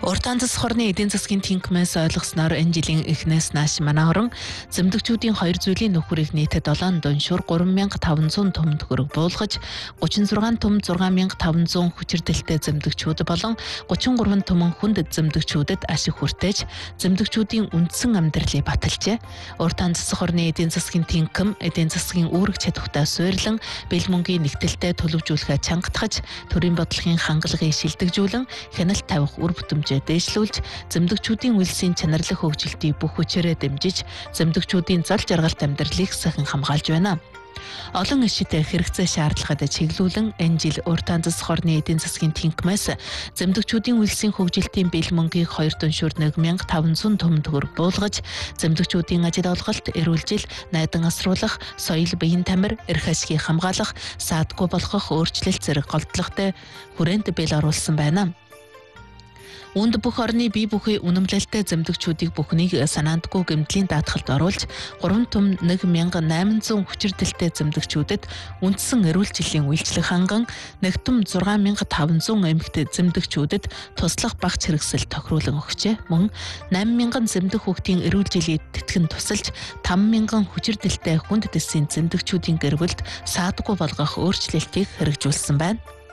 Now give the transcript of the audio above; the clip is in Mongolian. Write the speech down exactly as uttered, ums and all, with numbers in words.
Уртан засхорны эдийн засгийн тэнхимээс ойлгосноор энэ жилийн эхнээс нааш манай орон зэмдэгчүүдийн хоёр зүйлийн нөхрийг нийтэд долоон дуншуур гурван мянга таван зуун том төгрөг буулгаж гучин зургаан том зургаан мянга таван зуун хүчирдэлтэй зэмдэгчүүд болон гучин гурван түмэн хүнд зэмдэгчүүдэд ашиг хүртээж зэмдэгчүүдийн үндсэн амьдралыг баталжээ. Уртан засхорны эдийн засгийн тэнхим эдийн засгийн үүрэг чадвартай суйрлан бэл мөнгийн нэгтэлтэй төлөвжүүлэхэ чангатгаж төрийн бодлогын хангалагыг шилдэгжүүлэн хяналт тавих үр бүтэмжээ дэвшлүүлж зэмдэгчүүдийн үлсийн чанарлах хөгжилтийг бүх хүчээрээ дэмжиж зэмдэгчүүдийн зал жаргалт амьдралыг сайхан хамгаалж байна. Олон иштэй хэрэгцээ шаардлагад чиглүүлэн энэ жил уртан засхорны эдийн засгийн тэнхимээс зэмдэгчүүдийн үлсийн хөгжилтийн бэл мөнгийг хоёр дуншуур нэг мянга таван зуун том төгрөг буулгаж зэмдэгчүүдийн ажил олголт, эрүүл жил, найдан асруулах, соёл биеийн тамир, эрх ашгийг хамгаалах, саадгүй болгох өөрчлөлт зэрэг голдлоготой хүрээнд бэл оруулсан байна. Үүнд бүх орны бие бүхий үнэмлэлтэй зэмдэгчүүдийг бүхнийг санаандгүй гэмтлийн даатгалд оруулж гурван том нэг мянга найман зуун хүчирдэлтэй зэмдэгчүүдэд үндсэн эрүүл жилийн үйлчлэг ханган нэг том зургаан мянга таван зуун эмэгтэй зэмдэгчүүдэд туслах багц хэрэгсэл тохируулан өгчээ. Мөн найман мянган зэмдэх хүүхдийн эрүүл жилийг тэтгэн тусалж таван мянган хүчирдэлтэй хүнд дэсийн зэмдэгчүүдийн гэр бүлд саадгүй болгох өөрчлөлтийг хэрэгжүүлсэн байна.